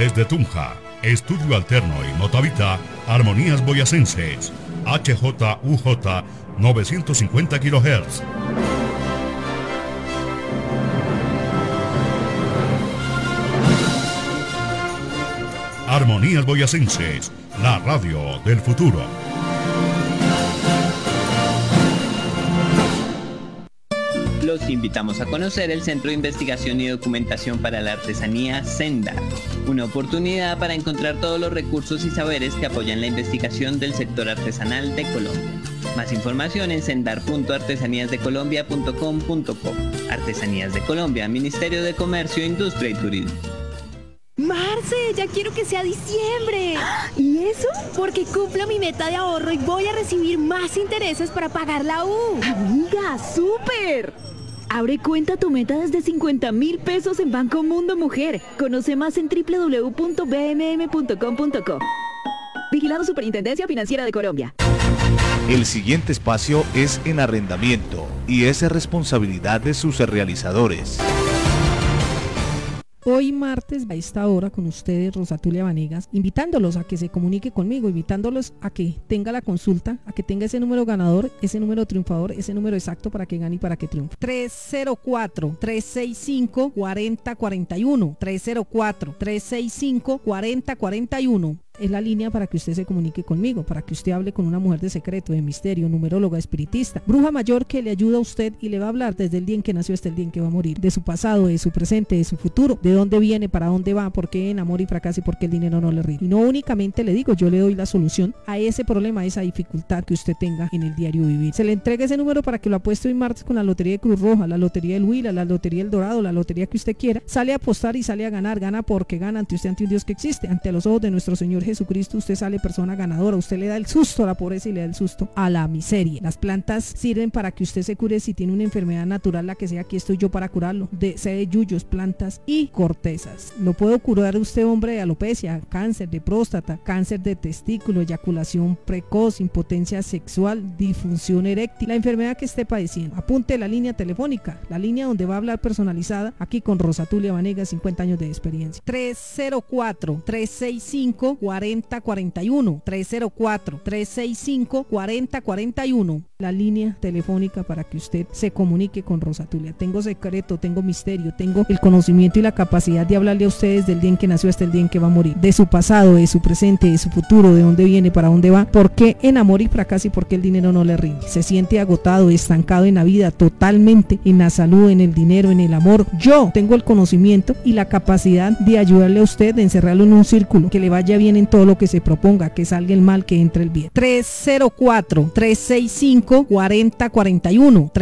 Desde Tunja, Estudio Alterno y Motavita, Armonías Boyacenses, HJUJ 950 kHz. Armonías Boyacenses, la radio del futuro. Los invitamos a conocer el Centro de Investigación y Documentación para la Artesanía Sendar, una oportunidad para encontrar todos los recursos y saberes que apoyan la investigación del sector artesanal de Colombia. Más información en sendar.artesaníasdecolombia.com.co. Artesanías de Colombia, Ministerio de Comercio, Industria y Turismo. Marce, ya quiero que sea diciembre. ¿Y eso? Porque cumplo mi meta de ahorro y voy a recibir más intereses para pagar la U. Amiga, ¡súper! Abre cuenta tu meta desde 50.000 pesos en Banco Mundo Mujer. Conoce más en www.bmm.com.co. Vigilado Superintendencia Financiera de Colombia. El siguiente espacio es en arrendamiento y es responsabilidad de sus realizadores. Hoy martes a esta hora con ustedes Rosatulia Vanegas, invitándolos a que se comunique conmigo, invitándolos a que tenga la consulta, a que tenga ese número ganador, ese número triunfador, ese número exacto para que gane y para que triunfe. 304-365-4041, 304-365-4041. Es la línea para que usted se comunique conmigo, para que usted hable con una mujer de secreto, de misterio, numeróloga, espiritista, bruja mayor que le ayuda a usted y le va a hablar desde el día en que nació hasta el día en que va a morir, de su pasado, de su presente, de su futuro, de dónde viene, para dónde va, por qué en amor y fracaso y por qué el dinero no le rinde. Y no únicamente le digo, yo le doy la solución a ese problema, a esa dificultad que usted tenga en el diario vivir. Se le entrega ese número para que lo apueste hoy martes con la Lotería de Cruz Roja, la Lotería del Huila, la Lotería del Dorado, la lotería que usted quiera. Sale a apostar y sale a ganar, gana porque gana ante usted, ante un Dios que existe, ante los ojos de nuestro Señor Jesucristo. Usted sale persona ganadora, usted le da el susto a la pobreza y le da el susto a la miseria. Las plantas sirven para que usted se cure si tiene una enfermedad natural, la que sea, aquí estoy yo para curarlo, sé de yuyos, plantas y cortezas. Lo puedo curar usted, hombre, de alopecia, cáncer de próstata, cáncer de testículo, eyaculación precoz, impotencia sexual, disfunción eréctil, la enfermedad que esté padeciendo. Apunte la línea telefónica, la línea donde va a hablar personalizada, aquí con Rosatulia Vanegas, 50 años de experiencia. 304-365-4041, 304-365-4041, la línea telefónica para que usted se comunique con Rosatulia. Tengo secreto, tengo misterio, tengo el conocimiento y la capacidad de hablarle a ustedes del día en que nació hasta el día en que va a morir, de su pasado, de su presente, de su futuro, de dónde viene, para dónde va, por qué en amor y fracaso y por qué el dinero no le rinde. Se siente agotado, estancado en la vida, totalmente, en la salud, en el dinero, en el amor. Yo tengo el conocimiento y la capacidad de ayudarle a usted, de encerrarlo en un círculo, que le vaya bien en todo lo que se proponga, que salga el mal, que entre el bien. 304-365-4041,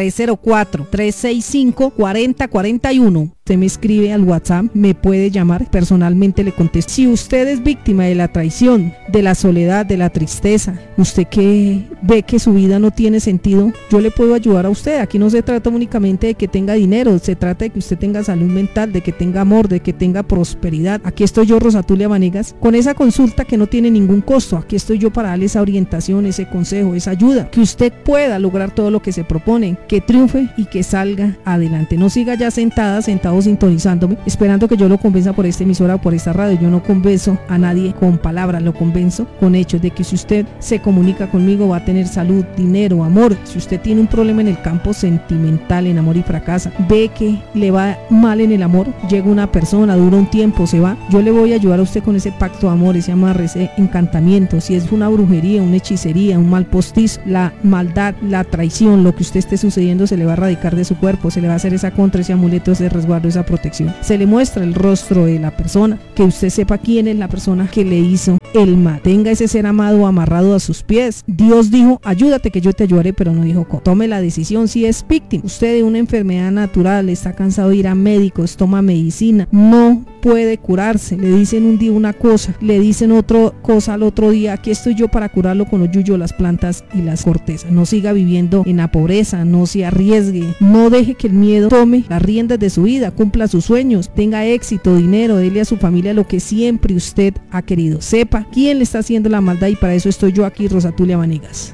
304-365-4041. Usted me escribe al WhatsApp, me puede llamar, personalmente le contesto. Si usted es víctima de la traición, de la soledad, de la tristeza, usted que ve que su vida no tiene sentido, yo le puedo ayudar a usted. Aquí no se trata únicamente de que tenga dinero, se trata de que usted tenga salud mental, de que tenga amor, de que tenga prosperidad. Aquí estoy yo, Rosatulia Vanegas, con esa consulta que no tiene ningún costo. Aquí estoy yo para darle esa orientación, ese consejo, esa ayuda, que usted pueda lograr todo lo que se propone, que triunfe y que salga adelante. No siga ya sentado sintonizándome, esperando que yo lo convenza por esta emisora o por esta radio. Yo no convenzo a nadie con palabras, lo convenzo con hechos, de que si usted se comunica conmigo va a tener salud, dinero, amor. Si usted tiene un problema en el campo sentimental, en amor y fracasa, ve que le va mal en el amor, llega una persona, dura un tiempo, se va, yo le voy a ayudar a usted con ese pacto de amor, ese amarre, ese encantamiento. Si es una brujería, una hechicería, un mal postizo, la maldad, la traición, lo que usted esté sucediendo se le va a erradicar de su cuerpo, se le va a hacer esa contra, ese amuleto, ese resguardo, esa protección. Se le muestra el rostro de la persona, que usted sepa quién es la persona que le hizo el mal. Tenga ese ser amado amarrado a sus pies. Dios dijo, ayúdate que yo te ayudaré, pero no dijo cómo. Tome la decisión. Si es víctima usted de una enfermedad natural, está cansado de ir a médicos, toma medicina, no puede curarse, le dicen un día una cosa, le dicen otra cosa al otro día, aquí estoy yo para curarlo con los yuyos, las plantas y las cortezas. No siga viviendo en la pobreza, no se arriesgue, no deje que el miedo tome las riendas de su vida, cumpla sus sueños, tenga éxito, dinero, dele a su familia lo que siempre usted ha querido. Sepa quién le está haciendo la maldad y para eso estoy yo aquí, Rosatulia Vanegas.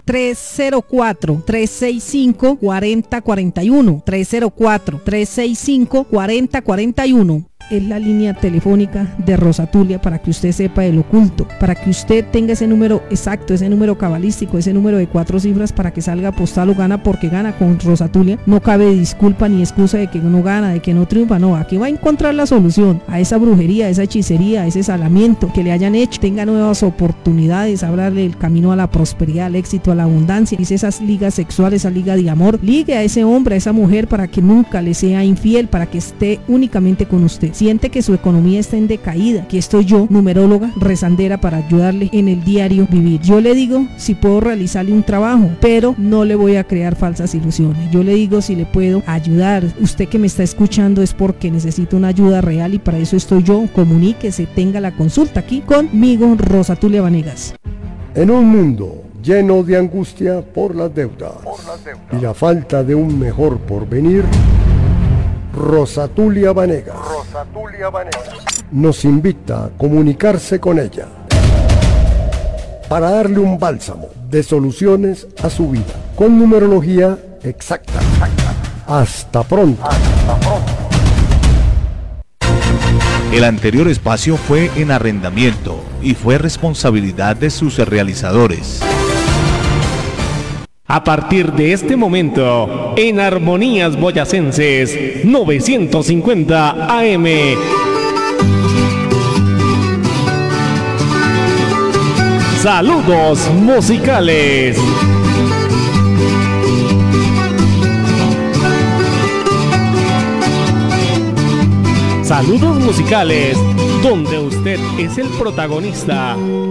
304-365-4041, 304-365-4041. es la línea telefónica de Rosatulia para que usted sepa el oculto, para que usted tenga ese número exacto, ese número cabalístico, ese número de 4 cifras para que salga postal o gana, porque gana con Rosatulia. No cabe disculpa ni excusa de que no gana, de que no triunfa, no, aquí va a encontrar la solución a esa brujería, a esa hechicería, a ese salamiento que le hayan hecho, tenga nuevas oportunidades, hablarle el camino a la prosperidad, al éxito, a la abundancia, dice esas ligas sexuales, esa liga de amor, ligue a ese hombre, a esa mujer para que nunca le sea infiel, para que esté únicamente con usted. Siente que su economía está en decaída, aquí estoy yo, numeróloga, rezandera, para ayudarle en el diario vivir. Yo le digo si puedo realizarle un trabajo, pero no le voy a crear falsas ilusiones. Yo le digo si le puedo ayudar. Usted que me está escuchando es porque necesita una ayuda real y para eso estoy yo. Comuníquese, tenga la consulta aquí conmigo, Rosatulia Vanegas. En un mundo lleno de angustia por las deudas y la falta de un mejor porvenir, Rosatulia Vanegas nos invita a comunicarse con ella para darle un bálsamo de soluciones a su vida con numerología exacta. Hasta pronto. El anterior espacio fue en arrendamiento y fue responsabilidad de sus realizadores. A partir de este momento, en Armonías Boyacenses 950 AM. Saludos musicales. Saludos musicales, donde usted es el protagonista.